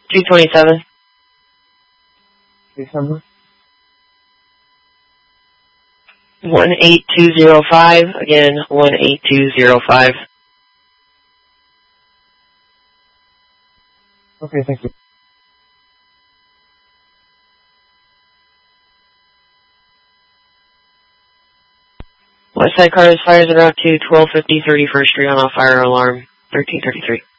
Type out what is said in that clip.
227. Case number? 18205. Again, 18205. Okay, thank you. Westside Cars fires at Route 2, 1250 31st Street on a fire alarm, 1333.